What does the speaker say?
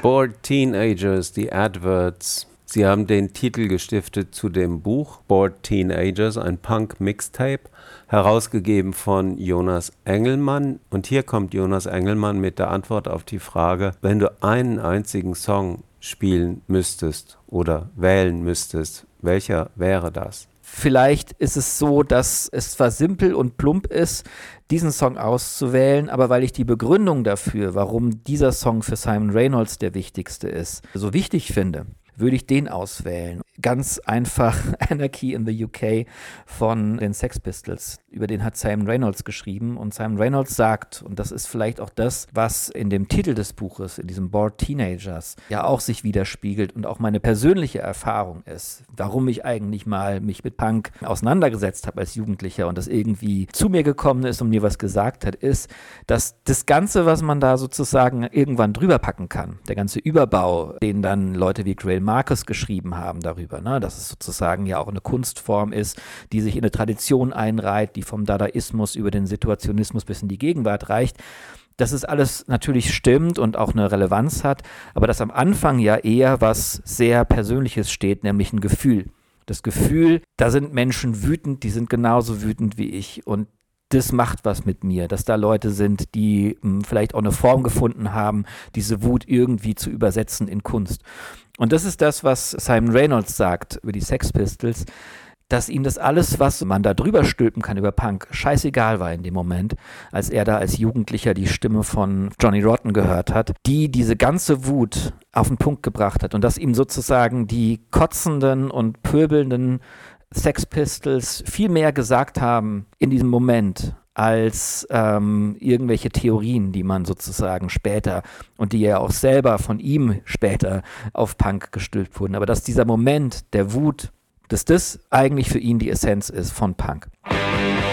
Bored Teenagers, die Adverts. Sie haben den Titel gestiftet zu dem Buch Bored Teenagers, ein Punk-Mixtape, herausgegeben von Jonas Engelmann. Und hier kommt Jonas Engelmann mit der Antwort auf die Frage, wenn du einen einzigen Song spielen müsstest oder wählen müsstest, welcher wäre das? Vielleicht ist es so, dass es zwar simpel und plump ist, diesen Song auszuwählen, aber weil ich die Begründung dafür, warum dieser Song für Simon Reynolds der wichtigste ist, so wichtig finde, würde ich den auswählen. Ganz einfach Anarchy in the UK von den Sex Pistols. Über den hat Simon Reynolds geschrieben und Simon Reynolds sagt, und das ist vielleicht auch das, was in dem Titel des Buches, in diesem Bored Teenagers, ja auch sich widerspiegelt und auch meine persönliche Erfahrung ist, warum ich eigentlich mal mich mit Punk auseinandergesetzt habe als Jugendlicher und das irgendwie zu mir gekommen ist und mir was gesagt hat, ist, dass das Ganze, was man da sozusagen irgendwann drüber packen kann, der ganze Überbau, den dann Leute wie Greil Marcus geschrieben haben darüber, ne, dass es sozusagen ja auch eine Kunstform ist, die sich in eine Tradition einreiht, die vom Dadaismus über den Situationismus bis in die Gegenwart reicht. Dass es alles natürlich stimmt und auch eine Relevanz hat, aber dass am Anfang ja eher was sehr Persönliches steht, nämlich ein Gefühl. Das Gefühl, da sind Menschen wütend, die sind genauso wütend wie ich und das macht was mit mir, dass da Leute sind, die vielleicht auch eine Form gefunden haben, diese Wut irgendwie zu übersetzen in Kunst. Und das ist das, was Simon Reynolds sagt über die Sex Pistols, dass ihm das alles, was man da drüber stülpen kann über Punk, scheißegal war in dem Moment, als er da als Jugendlicher die Stimme von Johnny Rotten gehört hat, die diese ganze Wut auf den Punkt gebracht hat und dass ihm sozusagen die kotzenden und pöbelnden Sex Pistols viel mehr gesagt haben in diesem Moment als irgendwelche Theorien, die man sozusagen später und die ja auch selber von ihm später auf Punk gestülpt wurden. Aber dass dieser Moment der Wut, dass das eigentlich für ihn die Essenz ist von Punk.